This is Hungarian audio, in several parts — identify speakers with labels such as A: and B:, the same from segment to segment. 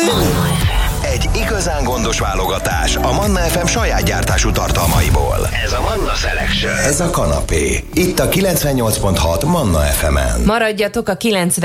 A: Egy igazán gondos válogatás a Manna FM saját gyártású tartalmaiból. Ez a Manna Selection. Ez a kanapé. Itt a 98.6 Manna FM-en.
B: Maradjatok, a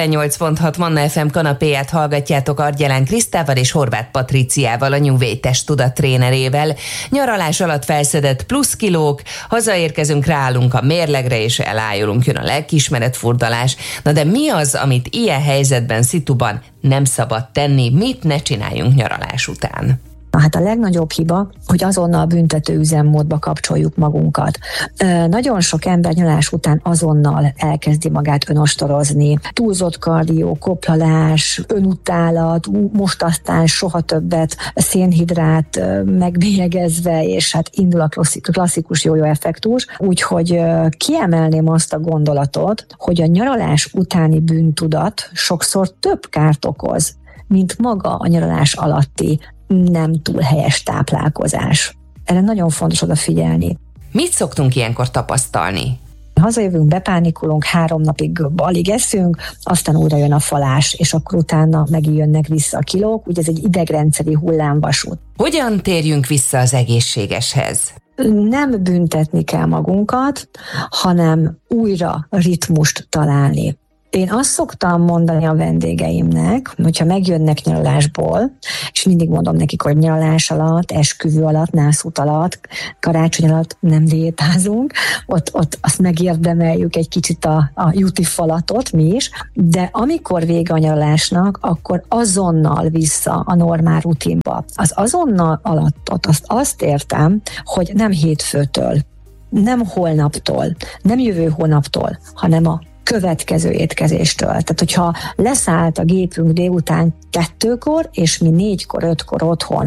B: 98.6 Manna FM kanapéját hallgatjátok Argyelán Krisztával és Horváth Patriciával, a New Way testtudat trénerével. Nyaralás alatt felszedett plusz kilók, hazaérkezünk, ráállunk a mérlegre és elájulunk, jön a lelkiismeret furdalás. Na de mi az, amit ilyen helyzetben, szituban nem szabad tenni, mit ne csináljunk nyaralás után?
C: Hát a legnagyobb hiba, hogy azonnal büntető üzemmódba kapcsoljuk magunkat. Nagyon sok ember nyaralás után azonnal elkezdi magát önostorozni. Túlzott kardió, koplalás, önutálat, most aztán soha többet, szénhidrát megbélyegezve, és hát indul a klasszikus jó-jó effektus. Úgyhogy kiemelném azt a gondolatot, hogy a nyaralás utáni bűntudat sokszor több kárt okoz, mint maga a nyaralás alatti nem túl helyes táplálkozás. Erre nagyon fontos odafigyelni.
B: Mit szoktunk ilyenkor tapasztalni?
C: Hazajövünk, bepánikolunk, 3 napig alig eszünk, aztán újra jön a falás, és akkor utána megint jönnek vissza a kilók. Ugye ez egy idegrendszeri hullámvasút.
B: Hogyan térjünk vissza az egészségeshez?
C: Nem büntetni kell magunkat, hanem újra ritmust találni. Én azt szoktam mondani a vendégeimnek, hogyha megjönnek nyaralásból, és mindig mondom nekik, hogy nyaralás alatt, esküvő alatt, nászút alatt, karácsony alatt nem diétázunk, ott azt megérdemeljük egy kicsit a jutifalatot mi is, de amikor vége a nyaralásnak, akkor azonnal vissza a normál rutinba. Az azonnal alattot azt értem, hogy nem hétfőtől, nem holnaptól, nem jövő hónaptól, hanem a következő étkezéstől. Tehát, hogyha leszállt a gépünk délután 2-kor, és mi 4-kor, 5-kor otthon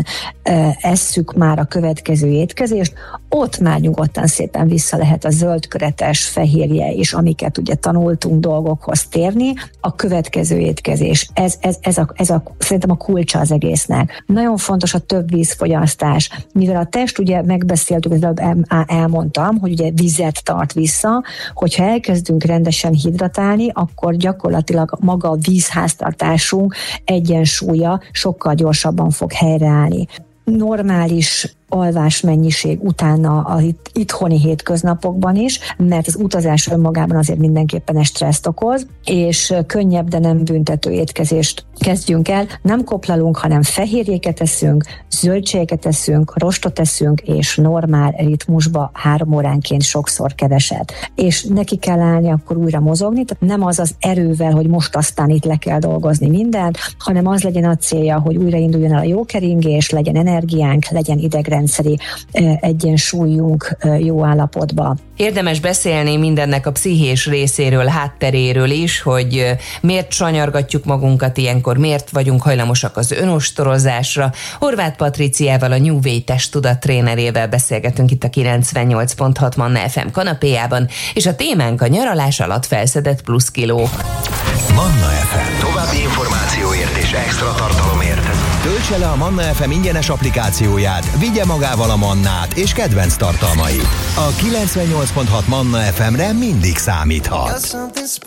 C: esszük már a következő étkezést, ott már nyugodtan szépen vissza lehet a zöldköretes, fehérje és amiket ugye tanultunk dolgokhoz térni, a következő étkezés. Ez szerintem a kulcsa az egésznek. Nagyon fontos a több vízfogyasztás. Mivel a test, ugye megbeszéltük, elmondtam, hogy ugye vizet tart vissza, hogyha elkezdünk rendesen hidratálni, akkor gyakorlatilag maga a vízháztartásunk egyensúlya sokkal gyorsabban fog helyreállni. Normális alvásmennyiség utána az itthoni hétköznapokban is, mert az utazás önmagában azért mindenképpen egy stresszt okoz, és könnyebb, de nem büntető étkezést kezdjünk el. Nem koplalunk, hanem fehérjéket eszünk, zöldségeket eszünk, rostot eszünk, és normál ritmusba 3 óránként sokszor keveset. És neki kell állni akkor újra mozogni, tehát nem az az erővel, hogy most aztán itt le kell dolgozni mindent, hanem az legyen a célja, hogy újrainduljon el a jó keringés, legyen energiánk, legyen idegrendszeri egyensúlyunk jó állapotba.
B: Érdemes beszélni mindennek a pszichés részéről, hátteréről is, hogy miért sanyargatjuk magunkat ilyenkor, miért vagyunk hajlamosak az önostorozásra. Horváth Patriciával, a New Way testtudat trénerével beszélgetünk itt a 98.6 Manna FM kanapéjában, és a témánk a nyaralás alatt felszedett plusz kilók.
A: Manna FM. További információért és extra tartalomért töltse le a Manna FM ingyenes applikációját, vigye magával a Mannát és kedvenc tartalmait. A 98.6 Manna FM-re mindig számíthat.